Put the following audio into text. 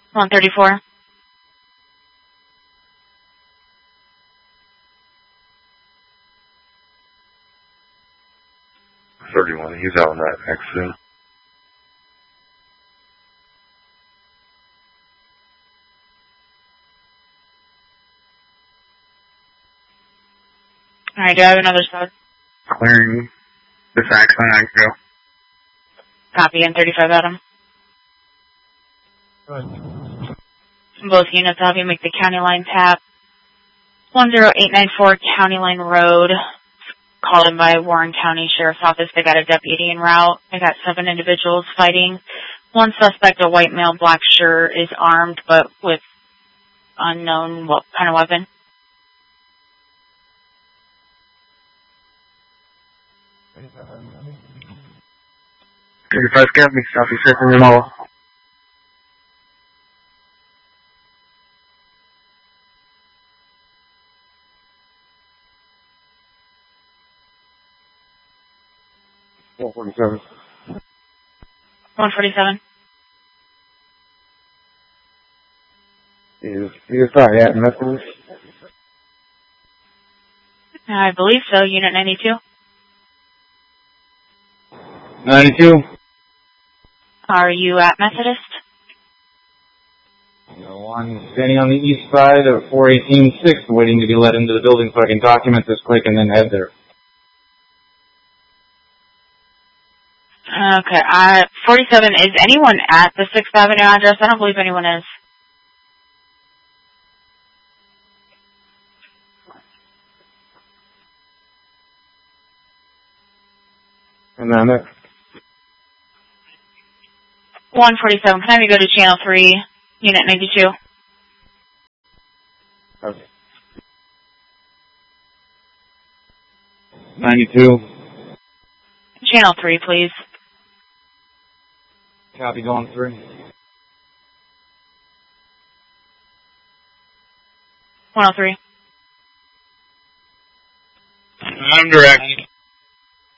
134. He's out on that exit. Alright, do I have another sub? Clearing this accident, I can go. Copy, N35 Adam. Both units, I'll have you make the county line tap. 10894 County Line Road. Called in by Warren County Sheriff's Office. They got a deputy en route. They got 7 individuals fighting. One suspect, a white male, black shirt, is armed, but with unknown what kind of weapon. First Company, Southeast Second and all. $147. 147. Is sorry, at Methodist? I believe so. Unit 92. 92. Are you at Methodist? One standing on the east side of 418-6, waiting to be let into the building so I can document this quick and then head there. Okay, 47, is anyone at the 6th Avenue address? I don't believe anyone is. And then there. 147, can I have you go to Channel 3, Unit 92? Okay. 92. Channel 3, please. Copy, going through. 103. I'm direct.